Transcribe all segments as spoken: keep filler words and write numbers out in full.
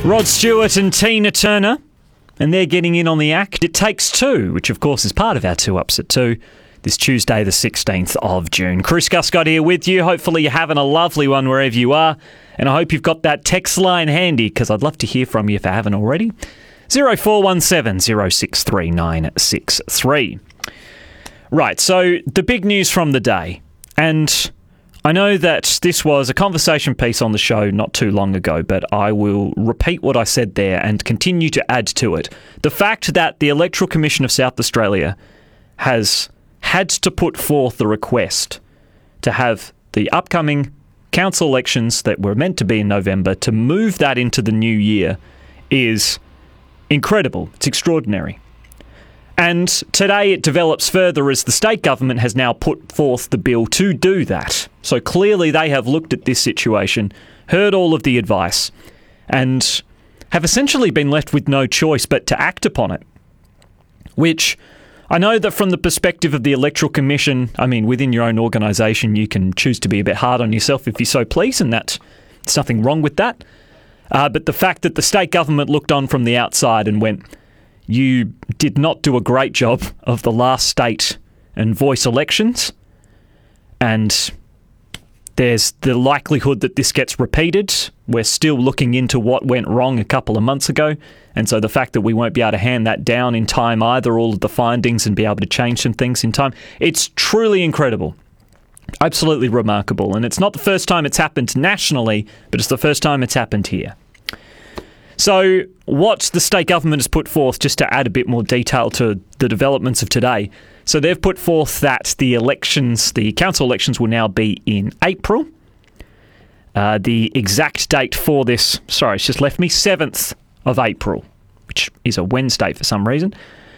Rod Stewart and Tina Turner, and they're getting in on the act. It Takes Two, which of course is part of our Two Ups at Two, this Tuesday the sixteenth of June. Chris Guscott here with you. Hopefully you're having a lovely one wherever you are, and I hope you've got that text line handy, because I'd love to hear from you if I haven't already. zero four one seven zero six three nine six three. Right, so the big news from the day, and I know that this was a conversation piece on the show not too long ago, but I will repeat what I said there and continue to add to it. The fact that the Electoral Commission of South Australia has had to put forth the request to have the upcoming council elections that were meant to be in November, to move that into the new year, is incredible. It's extraordinary. And today it develops further as the state government has now put forth the bill to do that. So clearly they have looked at this situation, heard all of the advice, and have essentially been left with no choice but to act upon it. Which, I know that from the perspective of the Electoral Commission, I mean, within your own organisation, you can choose to be a bit hard on yourself if you so please, and that, there's nothing wrong with that. Uh, but the fact that the state government looked on from the outside and went, you did not do a great job of the last state and voice elections, and there's the likelihood that this gets repeated. We're still looking into what went wrong a couple of months ago, and so the fact that we won't be able to hand that down in time either, all of the findings, and be able to change some things in time, it's truly incredible. Absolutely remarkable. And it's not the first time it's happened nationally, but it's the first time it's happened here. So what the state government has put forth, just to add a bit more detail to the developments of today, so they've put forth that the elections, the council elections, will now be in April. Uh, the exact date for this, sorry, it's just left me, seventh of April, which is a Wednesday for some reason.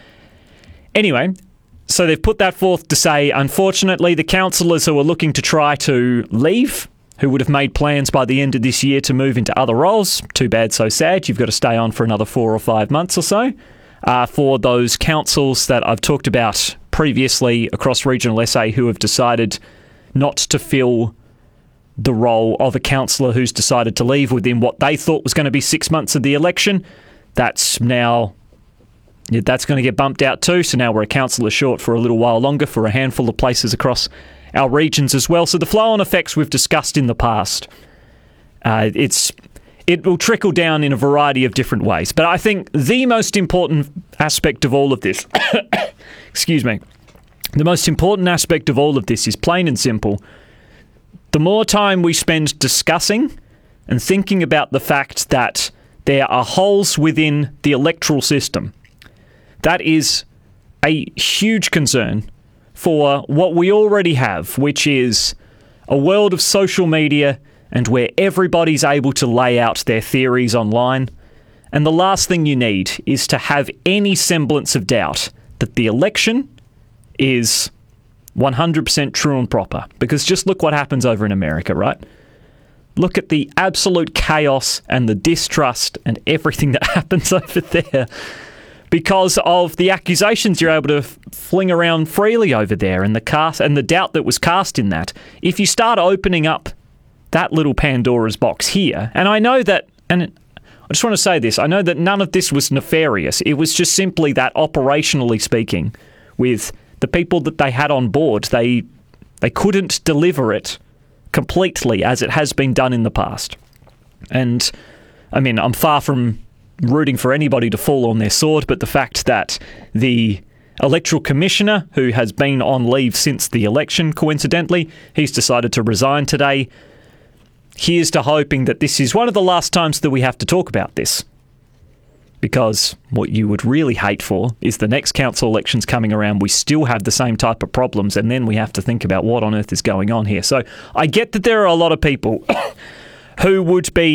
Anyway, so they've put that forth to say, unfortunately, the councillors who are looking to try to leave, who would have made plans by the end of this year to move into other roles, too bad, so sad, you've got to stay on for another four or five months or so. Uh, for those councils that I've talked about previously across regional S A who have decided not to fill the role of a councillor who's decided to leave within what they thought was going to be six months of the election, that's now, that's going to get bumped out too, so now we're a councillor short for a little while longer for a handful of places across our regions as well. So the flow-on effects we've discussed in the past, uh, it's it will trickle down in a variety of different ways. But I think the most important aspect of all of this, excuse me, the most important aspect of all of this is plain and simple. The more time we spend discussing and thinking about the fact that there are holes within the electoral system, that is a huge concern for what we already have, which is a world of social media and where everybody's able to lay out their theories online. And the last thing you need is to have any semblance of doubt that the election is one hundred percent true and proper. Because just look what happens over in America, right? Look at the absolute chaos and the distrust and everything that happens over there, because of the accusations you're able to f- fling around freely over there, and the cast and the doubt that was cast in that. If you start opening up that little Pandora's box here, and I know that, and it, I just want to say this, I know that none of this was nefarious. It was just simply that, operationally speaking, with the people that they had on board, they they couldn't deliver it completely as it has been done in the past. And, I mean, I'm far from rooting for anybody to fall on their sword, but the fact that the electoral commissioner, who has been on leave since the election, coincidentally, he's decided to resign today. Here's to hoping that this is one of the last times that we have to talk about this. Because what you would really hate for is the next council elections coming around, we still have the same type of problems, and then we have to think about what on earth is going on here. So I get that there are a lot of people who would be